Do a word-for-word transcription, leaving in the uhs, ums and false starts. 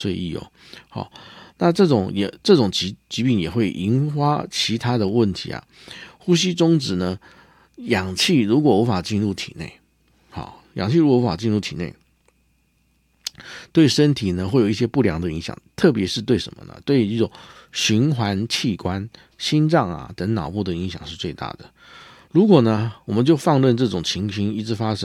睡意哦。好，那这种也这种疾疾病也会引发其他的问题啊。呼吸中止呢，氧气如果无法进入体内，好，氧气如果无法进入体内，对身体呢会有一些不良的影响，特别是对什么呢？对一种循环器官、心脏啊等脑部的影响是最大的。如果呢，我们就放任这种情形一直发生。